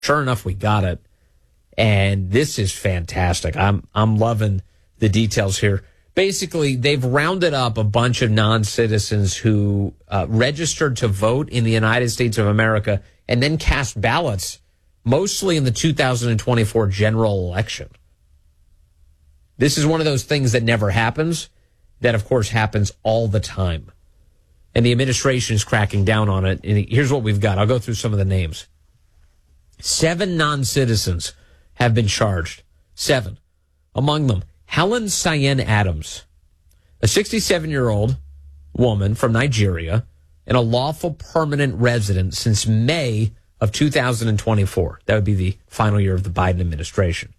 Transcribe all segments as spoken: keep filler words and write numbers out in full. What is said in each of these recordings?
Sure enough, we got it. And this is fantastic. I'm I'm loving the details here. Basically, they've rounded up a bunch of non-citizens who uh, registered to vote in the United States of America and then cast ballots, mostly in the two thousand twenty-four general election. This is one of those things that never happens, that, of course, happens all the time. And the administration is cracking down on it. And here's what we've got. I'll go through some of the names. Seven non-citizens have been charged. Seven. Among them, Helen Cyan Adams, a sixty-seven-year-old woman from Nigeria and a lawful permanent resident since May of two thousand twenty-four. That would be the final year of the Biden administration.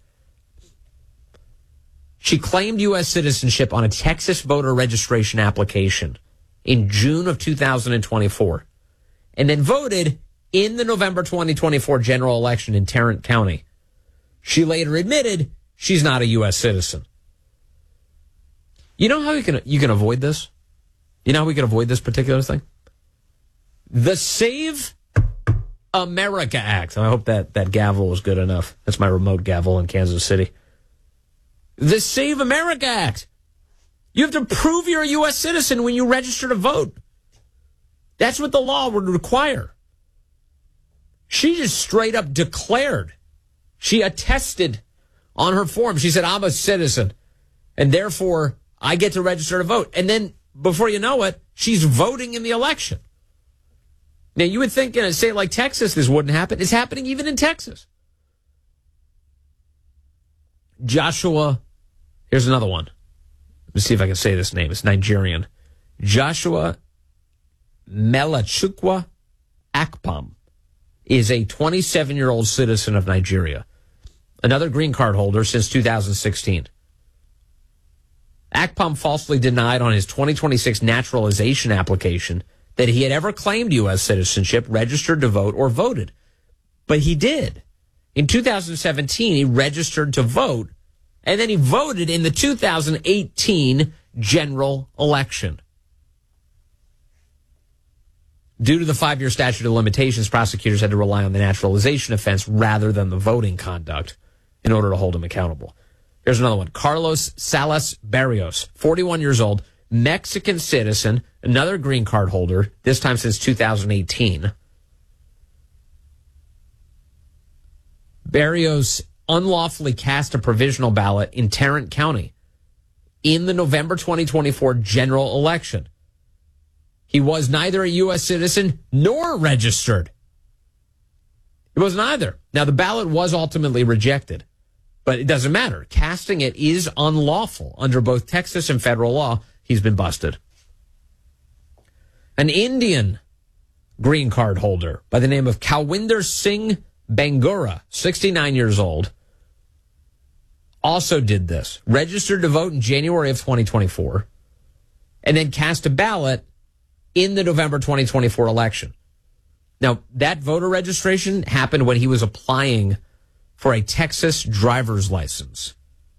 She claimed U S citizenship on a Texas voter registration application in June of two thousand twenty-four and then voted in the November twenty twenty-four general election in Tarrant County. She later admitted she's not a U S citizen. You know how you can you can avoid this? You know how we can avoid this particular thing? The Save America Act. I hope that, that gavel was good enough. That's my remote gavel in Kansas City. The Save America Act. You have to prove you're a U S citizen when you register to vote. That's what the law would require. She just straight up declared. She attested on her form. She said, I'm a citizen, and therefore I get to register to vote. And then, before you know it, she's voting in the election. Now, you would think in a state like Texas this wouldn't happen. It's happening even in Texas. Joshua, here's another one. Let's see if I can say this name. It's Nigerian. Joshua Melachukwu Akpom is a twenty-seven-year-old citizen of Nigeria, another green card holder since two thousand sixteen. Akpom falsely denied on his twenty twenty-six naturalization application that he had ever claimed U S citizenship, registered to vote, or voted. But he did. In two thousand seventeen, he registered to vote, and then he voted in the two thousand eighteen general election. Due to the five-year statute of limitations, prosecutors had to rely on the naturalization offense rather than the voting conduct in order to hold him accountable. Here's another one. Carlos Salas Barrios, forty-one years old, Mexican citizen, another green card holder, this time since two thousand eighteen. Barrios unlawfully cast a provisional ballot in Tarrant County in the November twenty twenty-four general election. He was neither a U S citizen nor registered. He was neither. Now, the ballot was ultimately rejected, but it doesn't matter. Casting it is unlawful under both Texas and federal law. He's been busted. An Indian green card holder by the name of Kalwinder Singh Bangura, sixty-nine years old, also did this. Registered to vote in January of twenty twenty-four and then cast a ballot in the November twenty twenty-four election. Now, that voter registration happened when he was applying for a Texas driver's license.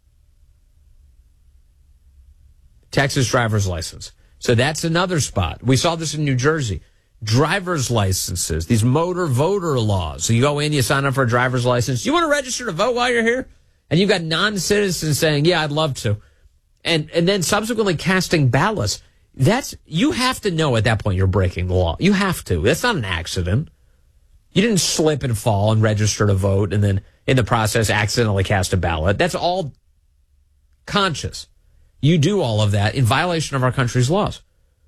Texas driver's license. So that's another spot. We saw this in New Jersey. Driver's licenses, these motor voter laws. So you go in, you sign up for a driver's license. You want to register to vote while you're here? And you've got non-citizens saying, yeah, I'd love to. And, and then subsequently casting ballots. That's, you have to know at that point you're breaking the law. You have to. That's not an accident. You didn't slip and fall and register to vote and then in the process accidentally cast a ballot. That's all conscious. You do all of that in violation of our country's laws.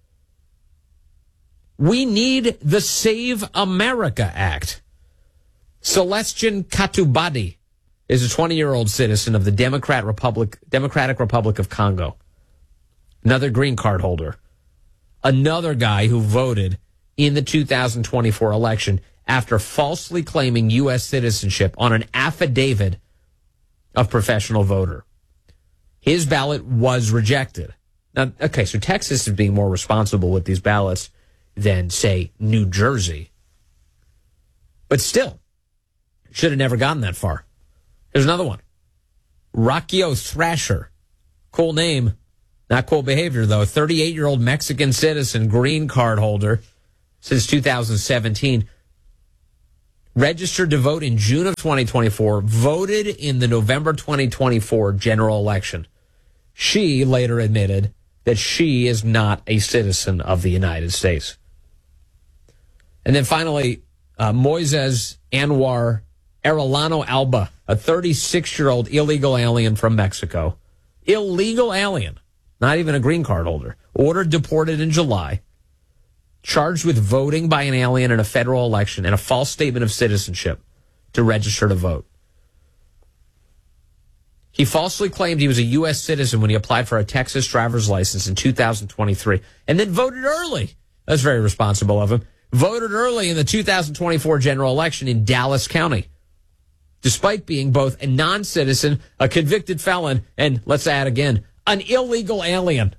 We need the Save America Act. Celestian Katubadi is a twenty-year-old citizen of the Democrat Republic, Democratic Republic of Congo. Another green card holder. Another guy who voted in the two thousand twenty-four election after falsely claiming U S citizenship on an affidavit of professional voter. His ballot was rejected. Now, okay, so Texas is being more responsible with these ballots than, say, New Jersey. But still, should have never gotten that far. There's another one. Rockio Thrasher. Cool name. Not cool behavior, though. thirty-eight-year-old Mexican citizen, green card holder since two thousand seventeen. registered to vote in June of twenty twenty-four, voted in the November twenty twenty-four general election. She later admitted that she is not a citizen of the United States. And then finally, uh, Moises Anwar Arellano Alba, a thirty-six-year-old illegal alien from Mexico. Illegal alien, not even a green card holder. Ordered deported in July. Charged with voting by an alien in a federal election and a false statement of citizenship to register to vote. He falsely claimed he was a U S citizen when he applied for a Texas driver's license in two thousand twenty-three and then voted early. That's very responsible of him. Voted early in the two thousand twenty-four general election in Dallas County, despite being both a non-citizen, a convicted felon, and, let's add again, an illegal alien.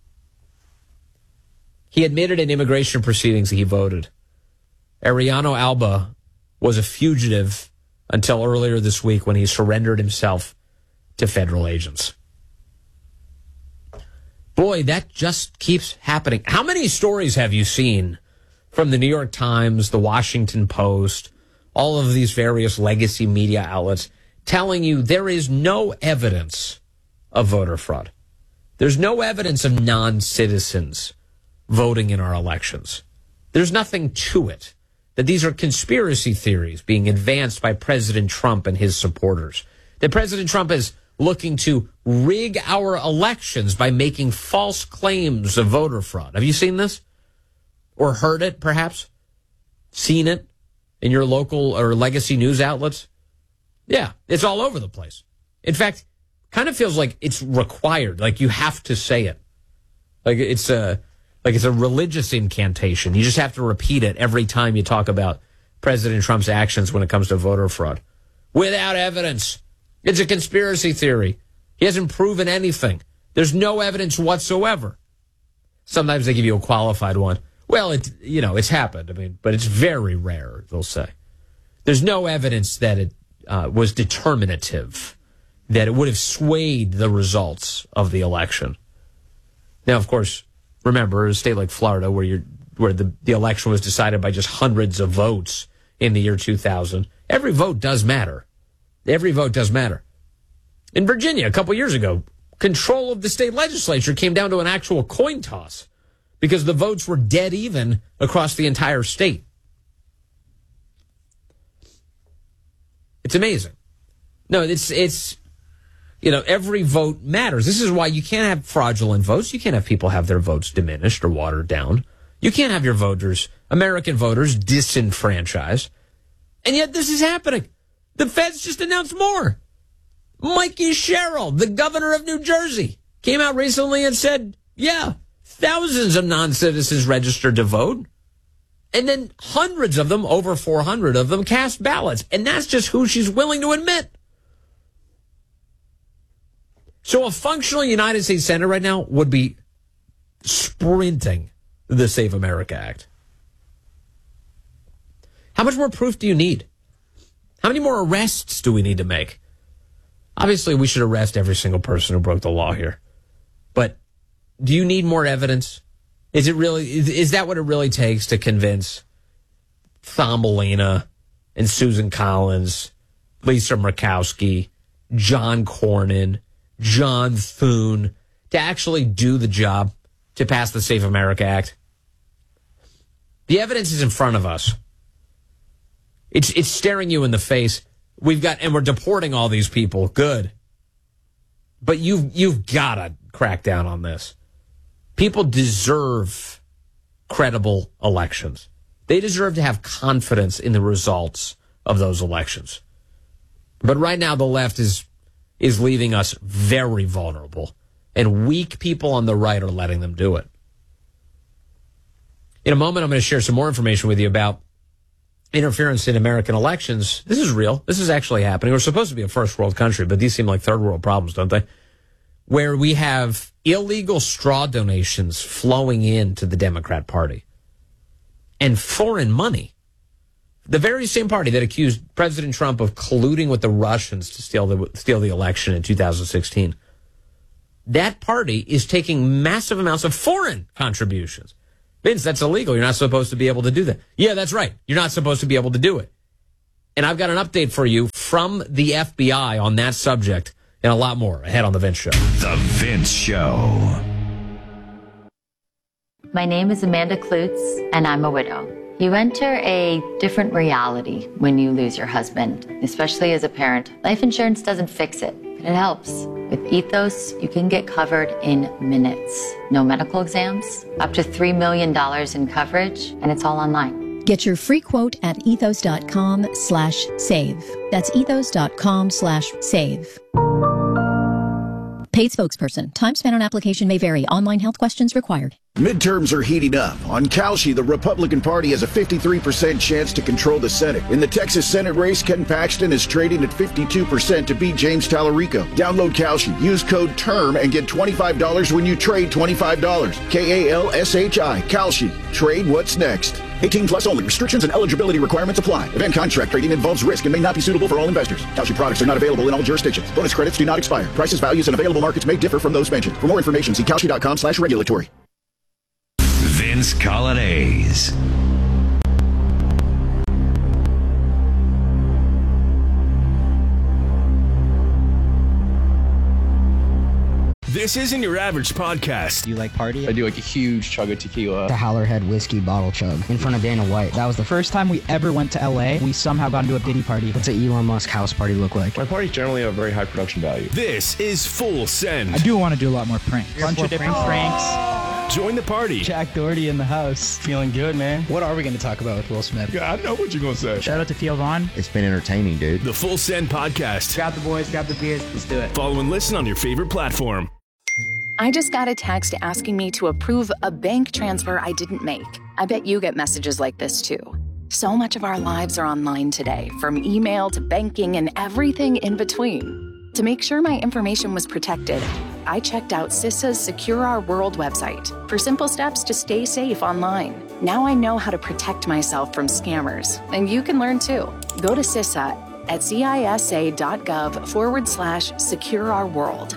He admitted in immigration proceedings that he voted. Arellano Alba was a fugitive until earlier this week when he surrendered himself to federal agents. Boy, that just keeps happening. How many stories have you seen from the New York Times, the Washington Post, all of these various legacy media outlets telling you there is no evidence of voter fraud? There's no evidence of non-citizens voting in our elections. There's nothing to it. That these are conspiracy theories being advanced by President Trump and his supporters. That President Trump is looking to rig our elections by making false claims of voter fraud. Have you seen this? Or heard it, perhaps? Seen it in your local or legacy news outlets? Yeah, it's all over the place. In fact, kind of feels like it's required, like you have to say it. Like it's a like it's a religious incantation. You just have to repeat it every time you talk about President Trump's actions when it comes to voter fraud. Without evidence. It's a conspiracy theory. He hasn't proven anything. There's no evidence whatsoever. Sometimes they give you a qualified one. Well, it you know, it's happened. I mean, but it's very rare, they'll say. There's no evidence that it uh, was determinative, that it would have swayed the results of the election. Now, of course, remember, a state like Florida, where you're where the, the election was decided by just hundreds of votes in the year two thousand, every vote does matter. Every vote does matter. In Virginia, a couple years ago, control of the state legislature came down to an actual coin toss because the votes were dead even across the entire state. It's amazing. No, it's, it's, you know, every vote matters. This is why you can't have fraudulent votes. You can't have people have their votes diminished or watered down. You can't have your voters, American voters, disenfranchised. And yet this is happening. The feds just announced more. Mikey Sherrill, the governor of New Jersey, came out recently and said, yeah, thousands of non-citizens registered to vote. And then hundreds of them, over four hundred of them, cast ballots. And that's just who she's willing to admit. So a functional United States Senate right now would be sprinting the Save America Act. How much more proof do you need? How many more arrests do we need to make? Obviously, we should arrest every single person who broke the law here. But do you need more evidence? Is it really, is that what it really takes to convince Thumbelina and Susan Collins, Lisa Murkowski, John Cornyn, John Thune to actually do the job to pass the Save America Act? The evidence is in front of us. It's it's staring you in the face. We've got, and we're deporting all these people. Good. But you've, you've got to crack down on this. People deserve credible elections. They deserve to have confidence in the results of those elections. But right now, the left is is leaving us very vulnerable, and weak people on the right are letting them do it. In a moment, I'm going to share some more information with you about interference in American elections. This is real. This is actually happening. We're supposed to be a first world country, but these seem like third world problems, don't they? Where we have illegal straw donations flowing into the Democrat Party and foreign money. The very same party that accused President Trump of colluding with the Russians to steal the steal the election in two thousand sixteen. That party is taking massive amounts of foreign contributions. Vince, that's illegal. You're not supposed to be able to do that. Yeah, that's right. You're not supposed to be able to do it. And I've got an update for you from the F B I on that subject and a lot more ahead on The Vince Show. The Vince Show. My name is Amanda Klutz, and I'm a widow. You enter a different reality when you lose your husband, especially as a parent. Life insurance doesn't fix it, but it helps. With Ethos, you can get covered in minutes. No medical exams, up to three million dollars in coverage, and it's all online. Get your free quote at ethos.com slash save. That's ethos.com slash save. Paid spokesperson. Time spent on application may vary. Online health questions required. Midterms are heating up. On Kalshi, the Republican Party has a fifty-three percent chance to control the Senate. In the Texas Senate race, Ken Paxton is trading at fifty-two percent to beat James Tallarico. Download Kalshi. Use code TERM and get twenty-five dollars when you trade twenty-five dollars. K A L S H I. Kalshi. Trade what's next. eighteen plus only. Restrictions and eligibility requirements apply. Event contract trading involves risk and may not be suitable for all investors. Kalshi products are not available in all jurisdictions. Bonus credits do not expire. Prices, values, and available markets may differ from those mentioned. For more information, see Kalshi.com slash regulatory. Vince Colonnese. This isn't your average podcast. Do you like party? I do like a huge chug of tequila. The Howlerhead whiskey bottle chug in front of Dana White. That was the first time we ever went to L A. We somehow got into a Diddy party. What's an Elon Musk house party look like? My parties generally have very high production value. This is Full Send. I do want to do a lot more pranks. A bunch of different pranks. pranks. Join the party. Jack Doherty in the house. Feeling good, man. What are we going to talk about with Will Smith? Yeah, I know what you're going to say. Shout out to Theo Vaughn. It's been entertaining, dude. The Full Send podcast. Grab the boys, grab the beers. Let's do it. Follow and listen on your favorite platform. I just got a text asking me to approve a bank transfer I didn't make. I bet you get messages like this too. So much of our lives are online today, from email to banking and everything in between. To make sure my information was protected, I checked out CISA's Secure Our World website for simple steps to stay safe online. Now I know how to protect myself from scammers, and you can learn too. Go to CISA at cisa.gov forward slash secure our world.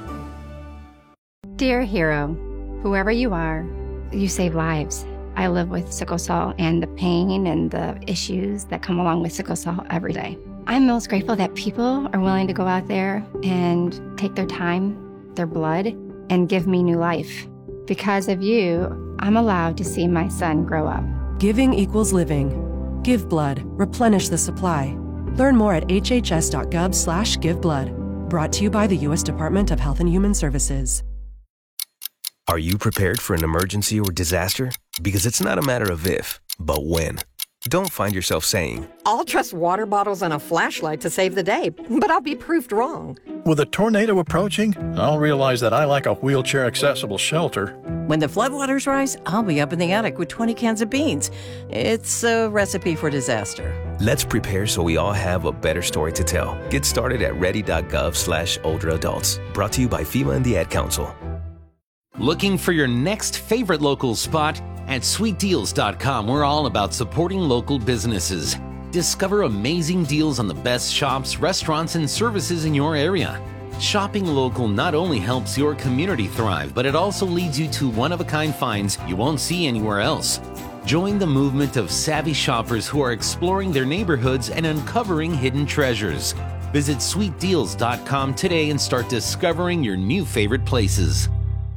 Dear hero, whoever you are, you save lives. I live with sickle cell and the pain and the issues that come along with sickle cell every day. I'm most grateful that people are willing to go out there and take their time, their blood, and give me new life. Because of you, I'm allowed to see my son grow up. Giving equals living. Give blood. Replenish the supply. Learn more at hhs.gov slash give blood. Brought to you by the U S Department of Health and Human Services. Are you prepared for an emergency or disaster? Because it's not a matter of if, but when. Don't find yourself saying, I'll trust water bottles and a flashlight to save the day, but I'll be proved wrong. With a tornado approaching, I'll realize that I lack a wheelchair-accessible shelter. When the floodwaters rise, I'll be up in the attic with twenty cans of beans. It's a recipe for disaster. Let's prepare so we all have a better story to tell. Get started at ready.gov slash older adults. Brought to you by FEMA and the Ad Council. Looking for your next favorite local spot? At sweet deals dot com, we're all about supporting local businesses. Discover amazing deals on the best shops, restaurants, and services in your area. Shopping local not only helps your community thrive, but it also leads you to one-of-a-kind finds you won't see anywhere else. Join the movement of savvy shoppers who are exploring their neighborhoods and uncovering hidden treasures. Visit sweet deals dot com today and start discovering your new favorite places.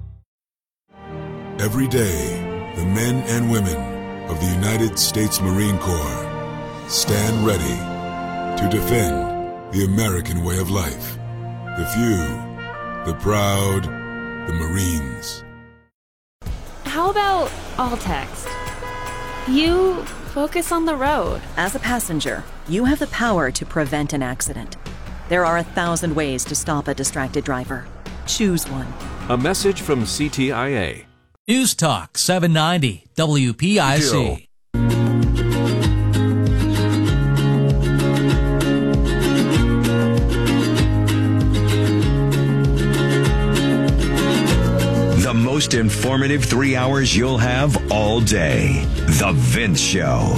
Every day, the men and women of the United States Marine Corps stand ready to defend the American way of life. The few, the proud, the Marines. How about all text? You focus on the road. As a passenger, you have the power to prevent an accident. There are a thousand ways to stop a distracted driver. Choose one. A message from C T I A. News Talk seven ninety W P I C. The most informative three hours you'll have all day. The Vince Show.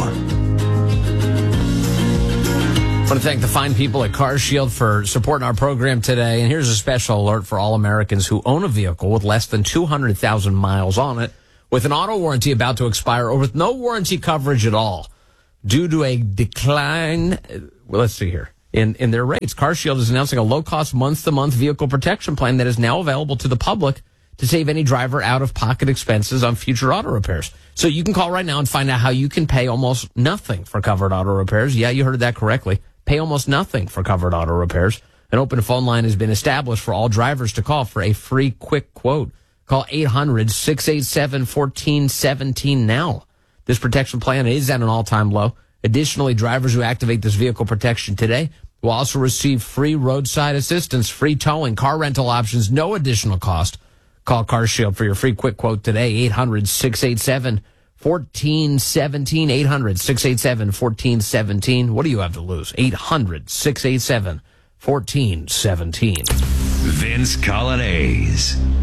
I want to thank the fine people at CarShield for supporting our program today. And here's a special alert for all Americans who own a vehicle with less than two hundred thousand miles on it, with an auto warranty about to expire or with no warranty coverage at all. Due to a decline well, let's see here. In in their rates, CarShield is announcing a low-cost month-to-month vehicle protection plan that is now available to the public to save any driver out-of-pocket expenses on future auto repairs. So you can call right now and find out how you can pay almost nothing for covered auto repairs. Yeah, you heard that correctly. Pay almost nothing for covered auto repairs. An open phone line has been established for all drivers to call for a free quick quote. Call eight hundred, six eight seven, one four one seven now. This protection plan is at an all-time low. Additionally, drivers who activate this vehicle protection today will also receive free roadside assistance, free towing, car rental options, no additional cost. Call CarShield for your free quick quote today, eight hundred, six eight seven, one four one seven, eight hundred, six eight seven, one four one seven. What do you have to lose? eight hundred, six eight seven, one four one seven. Vince Coglianese.